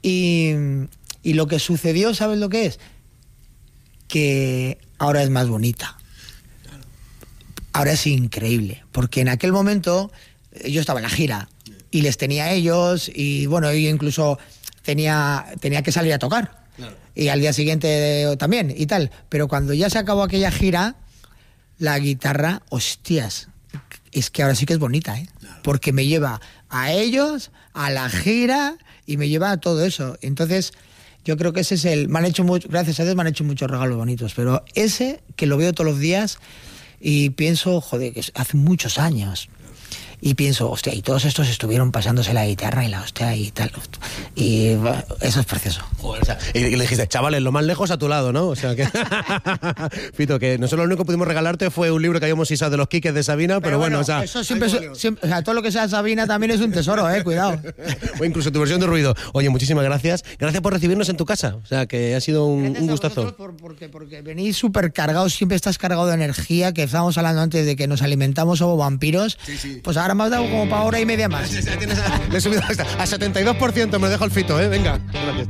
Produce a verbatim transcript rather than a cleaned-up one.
Y, y lo que sucedió, ¿sabes lo que es? Que ahora es más bonita. Ahora es increíble, porque en aquel momento yo estaba en la gira y les tenía a ellos, y bueno, yo incluso tenía, tenía que salir a tocar. Claro. Y al día siguiente también y tal. Pero cuando ya se acabó aquella gira, la guitarra, hostias, es que ahora sí que es bonita, ¿eh? Claro. Porque me lleva a ellos, a la gira, y me lleva a todo eso. Entonces, yo creo que ese es el... Me han hecho mucho, gracias a Dios me han hecho muchos regalos bonitos, pero ese, que lo veo todos los días y pienso, joder, que hace muchos años... Y pienso, hostia, y todos estos estuvieron pasándose la guitarra y la hostia y tal. Y bueno, eso es precioso. Joder, o sea, y le dijiste, chavales, lo más lejos a tu lado, ¿no? O sea que... Fito, que nosotros lo único que pudimos regalarte fue un libro que habíamos isado de los Quiques de Sabina, pero, pero bueno, bueno, o sea... Eso siempre, es, siempre, o sea, todo lo que sea Sabina también es un tesoro, eh, cuidado. O incluso tu versión de ruido. Oye, muchísimas gracias. Gracias por recibirnos en tu casa. O sea, que ha sido un, un gustazo. Por, porque, porque venís súper cargados, siempre estás cargado de energía, que estábamos hablando antes de que nos alimentamos o vampiros. Sí, sí. Pues ahora me has dado como para hora y media más. Le he subido hasta a setenta y dos por ciento, me dejo el Fito, ¿eh? Venga. Gracias.